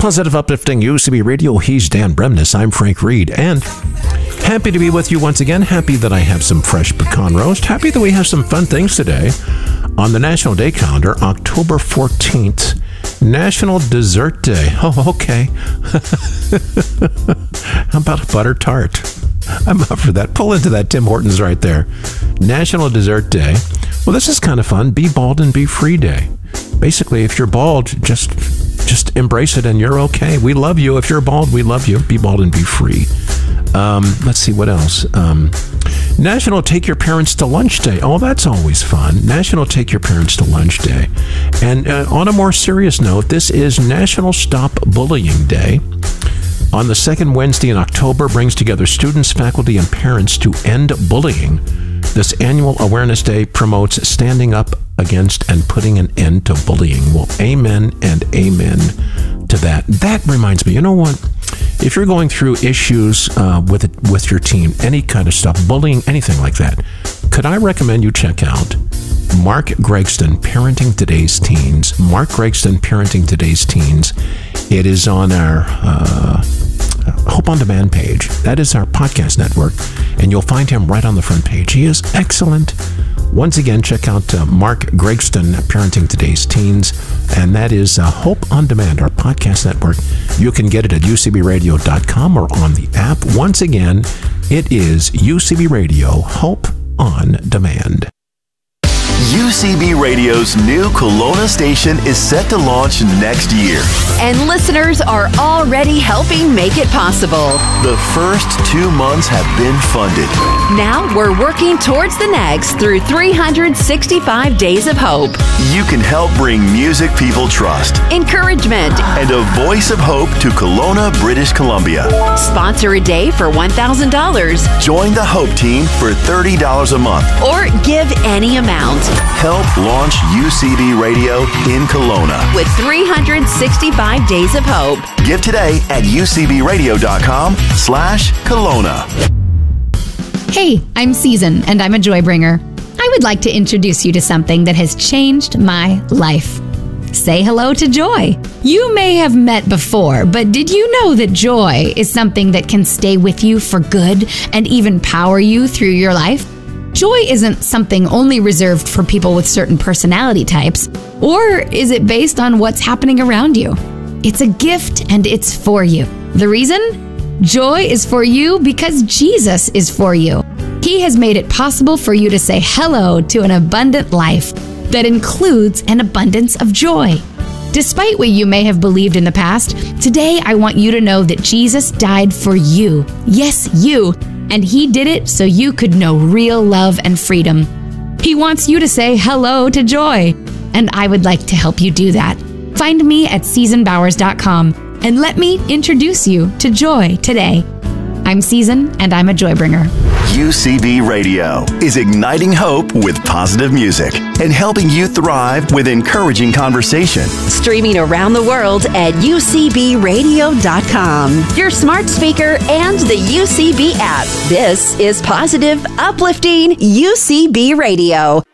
Positive Uplifting UCB Radio. He's Dan Bremnes. I'm Frank Reed. And happy to be with you once again. Happy that I have some fresh pecan roast. Happy that we have some fun things today. On the National Day calendar, October 14th, National Dessert Day. Oh, okay. How about a butter tart? I'm up for that. Pull into that Tim Hortons right there. National Dessert Day. Well, this is kind of fun. Be Bald and Be Free Day. Basically, if you're bald, just embrace it and you're okay. We love you. If you're bald, we love you. Be bald and be free. Let's see what else. National Take Your Parents to Lunch Day. Oh, that's always fun. National Take Your Parents to Lunch Day. And on a more serious note, this is National Stop Bullying Day. On the second Wednesday in October, brings together students, faculty, and parents to end bullying. This annual awareness day promotes standing up against and putting an end to bullying. Well, amen and amen to that. That reminds me, you know what? If you're going through issues with your teen, any kind of stuff, bullying, anything like that, could I recommend you check out Mark Gregston, Parenting Today's Teens. Mark Gregston, Parenting Today's Teens. It is on our Hope On Demand page. That is our podcast network, and you'll find him right on the front page. He is excellent. Once again, check out Mark Gregston, Parenting Today's Teens, and that is Hope On Demand, our podcast network. You can get it at ucbradio.com or on the app. Once again, it is UCB Radio, Hope On Demand. UCB Radio's new Kelowna station is set to launch next year. And listeners are already helping make it possible. The first 2 months have been funded. Now we're working towards the next through 365 Days of Hope. You can help bring music people trust, encouragement, and a voice of hope to Kelowna, British Columbia. Sponsor a day for $1,000. Join the Hope Team for $30 a month. Or give any amount. Help launch UCB Radio in Kelowna with 365 Days of Hope. Give today at ucbradio.com/Kelowna. Hey, I'm Season, and I'm a joy bringer. I would like to introduce you to something that has changed my life. Say hello to joy. You may have met before, but did you know that joy is something that can stay with you for good and even power you through your life? Joy isn't something only reserved for people with certain personality types, or is it based on what's happening around you? It's a gift and it's for you. The reason? Joy is for you because Jesus is for you. He has made it possible for you to say hello to an abundant life that includes an abundance of joy. Despite what you may have believed in the past, today I want you to know that Jesus died for you. Yes, you. And he did it so you could know real love and freedom. He wants you to say hello to joy. And I would like to help you do that. Find me at seasonbowers.com and let me introduce you to joy today. I'm Season, and I'm a joy bringer. UCB Radio is igniting hope with positive music and helping you thrive with encouraging conversation. Streaming around the world at ucbradio.com, your smart speaker, and the UCB app. This is Positive Uplifting UCB Radio.